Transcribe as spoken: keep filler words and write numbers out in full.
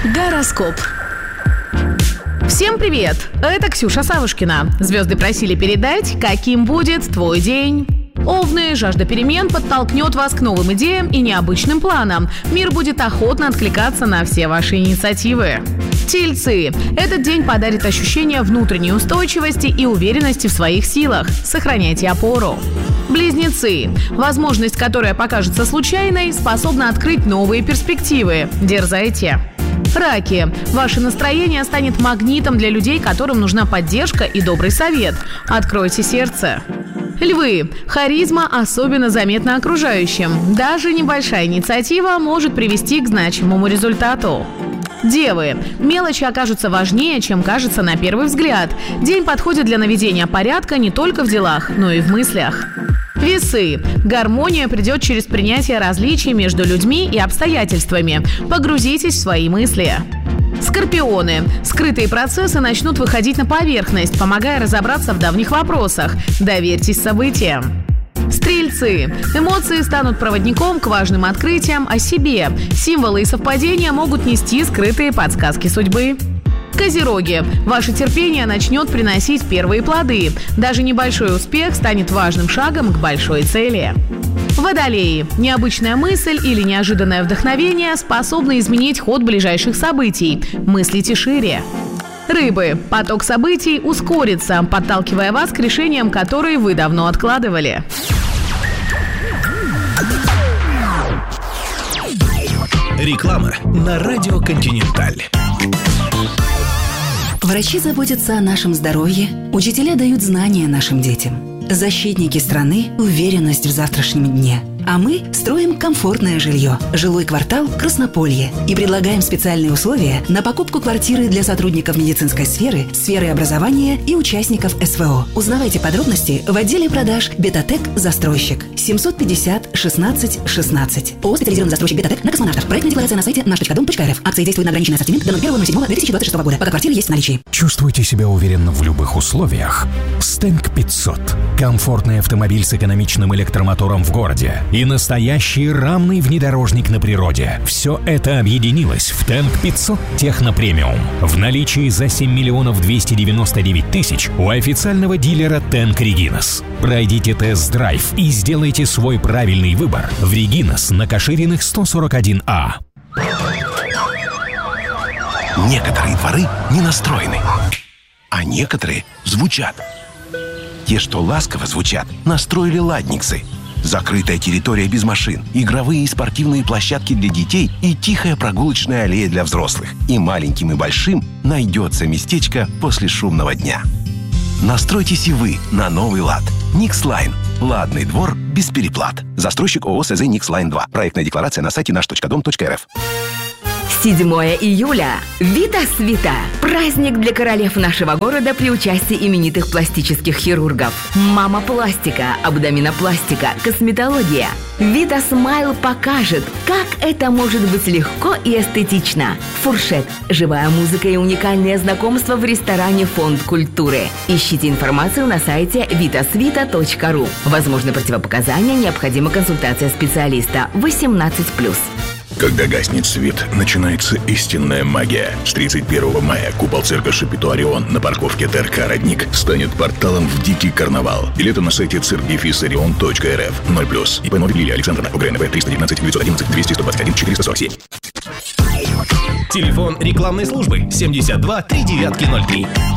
Гороскоп. Всем привет! Это Ксюша Савушкина. Звезды просили передать, каким будет твой день. Овны, жажда перемен подтолкнет вас к новым идеям и необычным планам. Мир будет охотно откликаться на все ваши инициативы. Тельцы. Этот день подарит ощущение внутренней устойчивости и уверенности в своих силах. Сохраняйте опору. Близнецы. Возможность, которая покажется случайной, способна открыть новые перспективы. Дерзайте. Раки. Ваше настроение станет магнитом для людей, которым нужна поддержка и добрый совет. Откройте сердце. Львы. Харизма особенно заметна окружающим. Даже небольшая инициатива может привести к значимому результату. Девы. Мелочи окажутся важнее, чем кажется на первый взгляд. День подходит для наведения порядка не только в делах, но и в мыслях. Весы. Гармония придет через принятие различий между людьми и обстоятельствами. Погрузитесь в свои мысли. Скорпионы. Скрытые процессы начнут выходить на поверхность, помогая разобраться в давних вопросах. Доверьтесь событиям. Стрельцы. Эмоции станут проводником к важным открытиям о себе. Символы и совпадения могут нести скрытые подсказки судьбы. Козероги. Ваше терпение начнет приносить первые плоды. Даже небольшой успех станет важным шагом к большой цели. Водолеи. Необычная мысль или неожиданное вдохновение способны изменить ход ближайших событий. Мыслите шире. Рыбы. Поток событий ускорится, подталкивая вас к решениям, которые вы давно откладывали. Реклама на радио «Континенталь». Врачи заботятся о нашем здоровье, учителя дают знания нашим детям. Защитники страны – уверенность в завтрашнем дне. А мы строим комфортное жилье. Жилой квартал «Краснополье». И предлагаем специальные условия на покупку квартиры для сотрудников медицинской сферы, сферы образования и участников СВО. Узнавайте подробности в отделе продаж «Бетатек Застройщик». семьсот пятьдесят шестнадцать шестнадцать. ООО «Специализированный застройщик Бетатек» на Космонавтов. Проектная декларация на сайте наш точка дом точка эр эф. Акции действуют на ограниченный ассортимент до ноль первого ноль седьмого две тысячи двадцать шестого года. Пока квартиры есть в наличии. Чувствуйте себя уверенно в любых условиях? Стенк пятьсот. Комфортный автомобиль с экономичным электромотором в городе и настоящий рамный внедорожник на природе. Все это объединилось в Тенк пятьсот Технопремиум. В наличии за семь миллионов двести девяносто девять тысяч у официального дилера Тенк Регинас. Пройдите тест-драйв и сделайте свой правильный выбор в Регинас на Кашириных сто сорок один А. Некоторые дворы не настроены, а некоторые звучат. Те, что ласково звучат, настроили ладниксы. Закрытая территория без машин, игровые и спортивные площадки для детей и тихая прогулочная аллея для взрослых. И маленьким, и большим найдется местечко после шумного дня. Настройтесь и вы на новый лад. Никслайн. Ладный двор без переплат. Застройщик ООО СЗ Никслайн два. Проектная декларация на сайте наш точка дом точка эр эф. седьмого июля. Витас Вита. Праздник для королев нашего города при участии именитых пластических хирургов. Мама пластика, абдоминопластика, косметология. Вита Смайл покажет, как это может быть легко и эстетично. Фуршет, живая музыка и уникальные знакомства в ресторане «Фонд культуры». Ищите информацию на сайте витасвита точка ру. Возможны противопоказания, необходима консультация специалиста. восемнадцать плюс. Когда гаснет свет, начинается истинная магия. С тридцать первого мая купол цирка Шапито Орион на парковке ТРК «Родник» станет порталом в дикий карнавал. Билеты на сайте цирк дефис орион точка эр эф. ноль плюс. ИП Новик Лилия Александровна. ОГРНВ триста девятнадцать девятьсот одиннадцать двести сто двадцать один четыреста сорок семь. Телефон рекламной службы семьдесят два три девятки ноль три.